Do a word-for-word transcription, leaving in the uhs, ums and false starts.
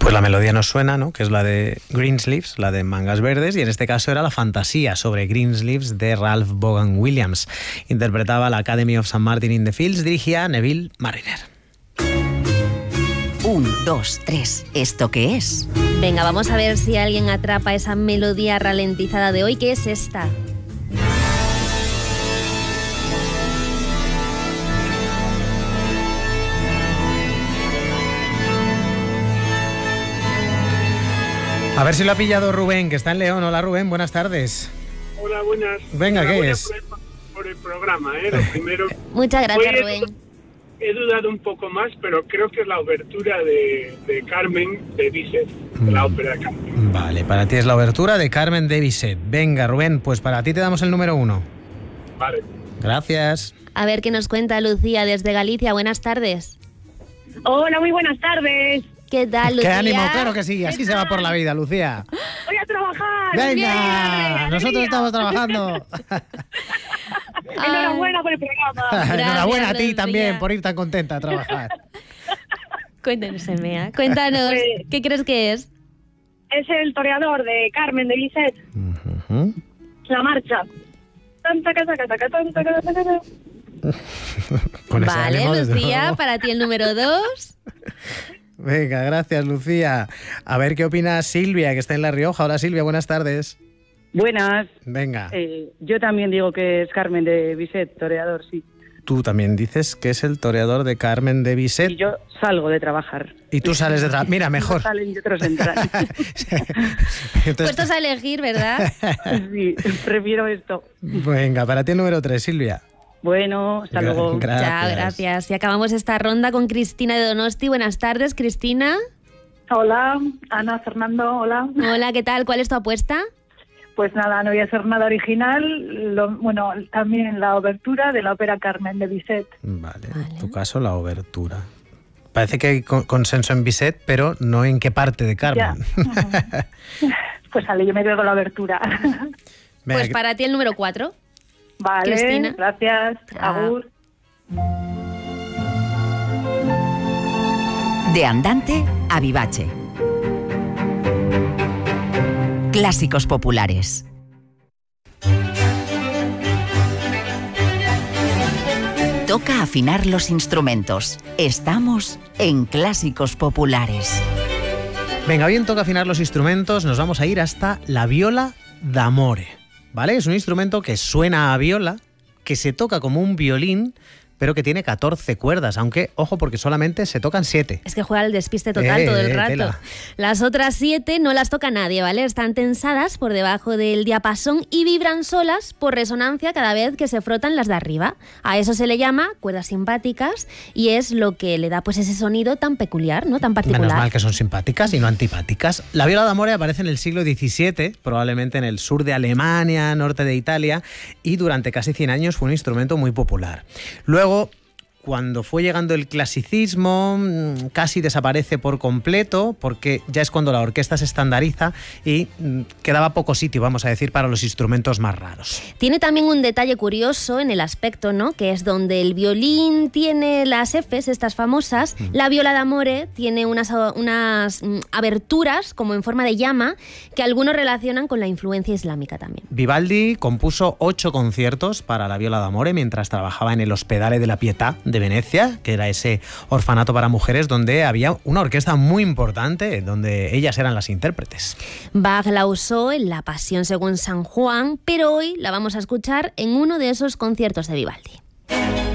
Pues la melodía nos suena, ¿no? Que es la de Greensleeves, la de Mangas Verdes, y en este caso era la fantasía sobre Greensleeves de Ralph Vaughan Williams. Interpretaba la Academy of Saint Martin in the Fields, dirigía Neville Marriner. Un, dos, tres. ¿Esto qué es? Venga, vamos a ver si alguien atrapa esa melodía ralentizada de hoy. ¿Qué es esta? A ver si lo ha pillado Rubén, que está en León. Hola Rubén, buenas tardes. Hola, buenas. Venga, ¿qué es? Por el, por el programa, ¿eh? Lo primero... Muchas gracias, Hoy Rubén. He, he dudado un poco más, pero creo que es la obertura de, de Carmen de Bizet, de la ópera de Carmen. Vale, para ti es la obertura de Carmen de Bizet. Venga, Rubén, pues para ti te damos el número uno. Vale. Gracias. A ver qué nos cuenta Lucía desde Galicia. Buenas tardes. Hola, muy buenas tardes. ¿Qué tal, Lucía? ¡Qué ánimo! Claro que sí, así se va por la vida, Lucía. Voy a trabajar. ¡Venga! Bien, nosotros alegría. estamos trabajando. Enhorabuena por el programa. Enhorabuena a ti Lucía. también por ir tan contenta a trabajar. Cuéntanos, Emea. Cuéntanos, Pues- ¿qué crees que es? Es el toreador de Carmen de Bizet. Uh-huh. La marcha. Tanta casa, tanta casa, tanta casa, tanta casa. Con ese Vale, ánimo, desde Lucía, luego. para ti el número dos. Venga, gracias, Lucía. A ver qué opina Silvia, que está en La Rioja. Hola, Silvia, buenas tardes. Buenas. Venga, Eh, yo también digo que es Carmen de Bizet, toreador, sí. tú también dices que es el toreador de Carmen de Bizet. Y yo salgo de trabajar. Y tú sales de trabajar. Mira, mejor. Unos salen y otros entran. Entonces, Puestos a elegir, ¿verdad? Sí, prefiero esto. venga, para ti el número tres, Silvia. Bueno, hasta Gra- luego. gracias. Ya, gracias. Y acabamos esta ronda con Cristina de Donosti. Buenas tardes, Cristina. Hola, Ana, Fernando, hola. Hola, ¿qué tal? ¿Cuál es tu apuesta? Pues nada, no voy a hacer nada original. Lo, bueno, también la obertura de la ópera Carmen de Bizet. Vale, en tu caso la obertura. Parece que hay con- consenso en Bizet, pero no en qué parte de Carmen. Ya. Pues sale, yo me quedo con la obertura. Venga, Pues para ti el número cuatro. Vale, Cristina. gracias. Chao. Agur. De andante a vivace. Clásicos populares. Toca afinar los instrumentos. Estamos en Clásicos Populares. Venga, bien, toca afinar los instrumentos. Nos vamos a ir hasta la viola d'amore. ¿Vale? Es un instrumento que suena a viola, que se toca como un violín, pero que tiene catorce cuerdas, aunque, ojo, porque solamente se tocan siete. Es que juega el despiste total Eh, todo el eh, rato. tela. Las otras siete no las toca nadie, ¿vale? Están tensadas por debajo del diapasón y vibran solas por resonancia cada vez que se frotan las de arriba. A eso se le llama cuerdas simpáticas y es lo que le da pues ese sonido tan peculiar, ¿no? Tan particular. Menos mal que son simpáticas y no antipáticas. La viola d'amore aparece en el siglo diecisiete, probablemente en el sur de Alemania, norte de Italia, y durante casi cien años fue un instrumento muy popular. Luego, cuando fue llegando el clasicismo, mm, casi desaparece por completo, porque ya es cuando la orquesta se estandariza y mm, quedaba poco sitio, vamos a decir, para los instrumentos más raros. Tiene también un detalle curioso en el aspecto, ¿no? Que es donde el violín tiene las Fs, estas famosas, mm. la viola d'amore tiene unas, unas mm, aberturas como en forma de llama que algunos relacionan con la influencia islámica también. Vivaldi compuso ocho conciertos para la viola d'amore mientras trabajaba en el Ospedale de la Pietà de Venecia, que era ese orfanato para mujeres donde había una orquesta muy importante, donde ellas eran las intérpretes. Bach la usó en La Pasión según San Juan, pero hoy la vamos a escuchar en uno de esos conciertos de Vivaldi.